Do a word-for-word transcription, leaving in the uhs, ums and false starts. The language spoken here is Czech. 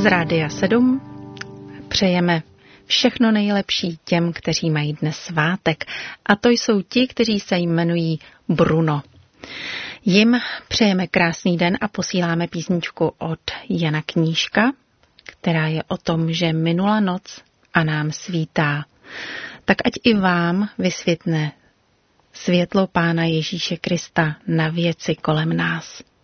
z Rádia sedm přejeme všechno nejlepší těm, kteří mají dnes svátek. A to jsou ti, kteří se jmenují Bruno. Jim přejeme krásný den a posíláme písničku od Jana Knížka, která je o tom, že minula noc a nám svítá. Tak ať i vám vysvětne světlo Pána Ježíše Krista na věci kolem nás.